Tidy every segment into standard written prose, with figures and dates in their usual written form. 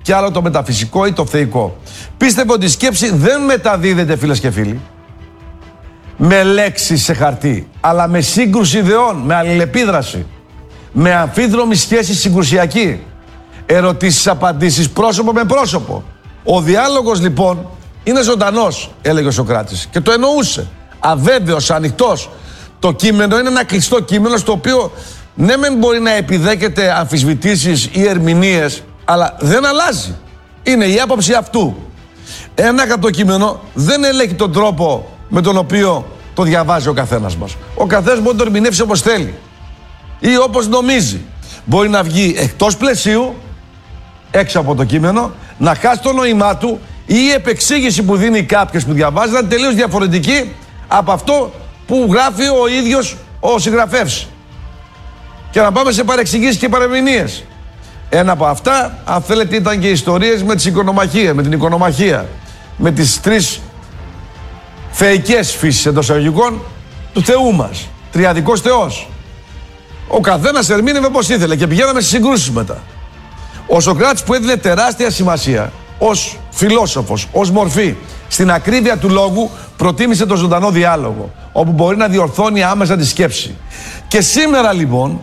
και άλλο το μεταφυσικό ή το θεϊκό. Πίστευε ότι η σκέψη δεν μεταδίδεται, φίλες και φίλοι, με λέξεις σε χαρτί, αλλά με σύγκρουση ιδεών, με αλληλεπίδραση, με αμφίδρομη σχέση συγκρουσιακή, ερωτήσεις-απαντήσεις πρόσωπο με πρόσωπο. Ο διάλογος λοιπόν είναι ζωντανός, έλεγε ο Σωκράτης, και το εννοούσε. Αβέβαιος, ανοιχτός. Το κείμενο είναι ένα κλειστό κείμενο στο οποίο ναι μεν μπορεί να επιδέχεται αμφισβητήσεις ή ερμηνείες, αλλά δεν αλλάζει. Είναι η άποψη αυτού. Ένα κατοκείμενο δεν ελέγχει τον τρόπο με τον οποίο το διαβάζει ο καθένας μας. Ο καθένας μπορεί να το ερμηνεύσει όπως θέλει ή όπως νομίζει. Μπορεί να βγει εκτός πλαισίου, έξω από το κείμενο, να χάσει το νόημά του ή η επεξήγηση που δίνει κάποιος που διαβάζει να είναι τελείως διαφορετική από αυτό που γράφει ο ίδιος ο συγγραφέας. Και να πάμε σε παρεξηγήσεις και παρεμηνίες. Ένα από αυτά, αν θέλετε, ήταν και ιστορίες με την οικονομαχία, με τις τρεις θεϊκές φύσεις εντός εισαγωγικών του Θεού μας. Τριαδικός Θεός. Ο καθένας ερμήνευε όπως ήθελε και πηγαίναμε σε συγκρούσεις μετά. Ο Σωκράτης, που έδινε τεράστια σημασία ως φιλόσοφος, ως μορφή, στην ακρίβεια του λόγου, προτίμησε το ζωντανό διάλογο, όπου μπορεί να διορθώνει άμεσα τη σκέψη. Και σήμερα λοιπόν,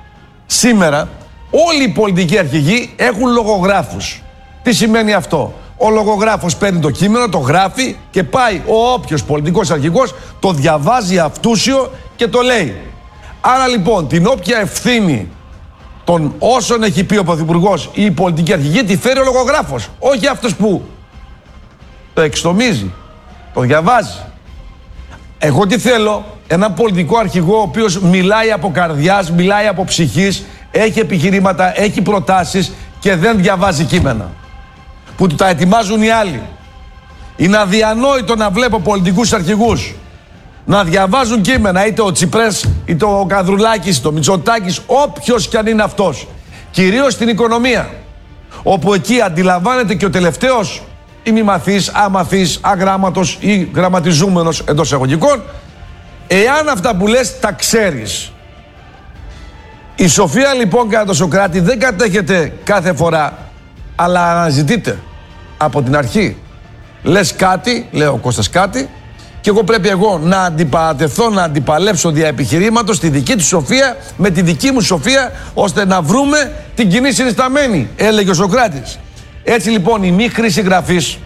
όλοι οι πολιτικοί αρχηγοί έχουν λογογράφους. Τι σημαίνει αυτό? Ο λογογράφος παίρνει το κείμενο, το γράφει και πάει ο όποιος πολιτικός αρχηγός, το διαβάζει αυτούσιο και το λέει. Άρα λοιπόν την όποια ευθύνη των όσων έχει πει ο Πρωθυπουργός ή η πολιτική αρχηγή τη φέρει ο λογογράφος. Όχι αυτός που το εξτομίζει, το διαβάζει. Εγώ τι θέλω? Έναν πολιτικό αρχηγό ο οποίος μιλάει από καρδιάς, μιλάει από ψυχής, έχει επιχειρήματα, έχει προτάσεις και δεν διαβάζει κείμενα που του τα ετοιμάζουν οι άλλοι. Είναι αδιανόητο να βλέπω πολιτικούς αρχηγούς να διαβάζουν κείμενα, είτε ο Τσίπρας, είτε ο Καδρουλάκης, είτε ο Μητσοτάκης, όποιος κι αν είναι αυτός. Κυρίως στην οικονομία, όπου εκεί αντιλαμβάνεται και ο τελευταίος ημιμαθής, αμαθής, αγράμματος ή γραμματιζούμενος εντός εισαγωγικών, εάν αυτά που λες τα ξέρεις. Η σοφία λοιπόν κατά τον Σωκράτη δεν κατέχεται κάθε φορά, αλλά αναζητείται από την αρχή. Λες κάτι, λέει ο Κώστας κάτι, και εγώ πρέπει να αντιπαρατεθώ, να αντιπαλέψω δια επιχειρήματος τη δική του σοφία με τη δική μου σοφία, ώστε να βρούμε την κοινή συνισταμένη, έλεγε ο Σωκράτης. Έτσι λοιπόν η μη χρήση γραφής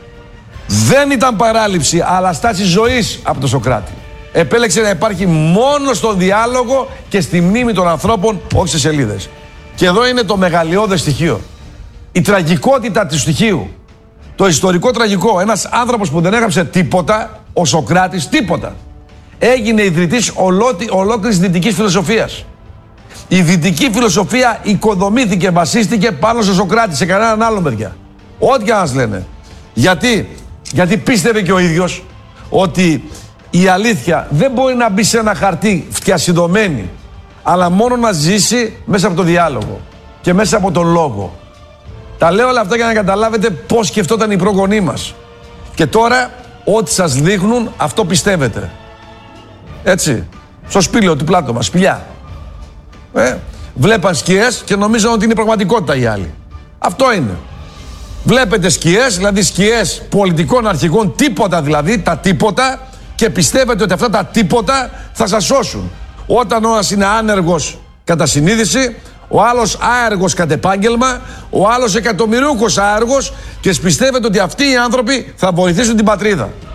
δεν ήταν παράληψη, αλλά στάση ζωής από τον Σωκράτη. Επέλεξε να υπάρχει μόνο στον διάλογο και στη μνήμη των ανθρώπων, όχι σε σελίδες. Και εδώ είναι το μεγαλειώδες στοιχείο. Η τραγικότητα του στοιχείου. Το ιστορικό τραγικό. Ένας άνθρωπος που δεν έγραψε τίποτα, ο Σωκράτης, τίποτα. Έγινε ιδρυτής ολόκληρης δυτικής φιλοσοφίας. Η δυτική φιλοσοφία οικοδομήθηκε, βασίστηκε πάνω στο Σωκράτη, σε κανέναν άλλο, παιδιά. Ό,τι και να μας λένε. Γιατί πίστευε και ο ίδιος ότι η αλήθεια δεν μπορεί να μπει σε ένα χαρτί φτιασιδωμένη, αλλά μόνο να ζήσει μέσα από το διάλογο και μέσα από τον λόγο. Τα λέω όλα αυτά για να καταλάβετε πώς σκεφτόταν οι προγονείς μας. Και τώρα, ό,τι σας δείχνουν, αυτό πιστεύετε. Έτσι. Στο σπήλαιο του Πλάτωνα, σπηλιά. Βλέπαν σκιές και νομίζαν ότι είναι πραγματικότητα οι άλλοι. Αυτό είναι. Βλέπετε σκιές, δηλαδή σκιές πολιτικών αρχηγών, τίποτα δηλαδή, τα τίποτα, και πιστεύετε ότι αυτά τα τίποτα θα σας σώσουν. Όταν ο ένας είναι άνεργος κατά συνείδηση, ο άλλος άεργος κατ' επάγγελμα, ο άλλος εκατομμυρίουχος άεργος, και πιστεύετε ότι αυτοί οι άνθρωποι θα βοηθήσουν την πατρίδα.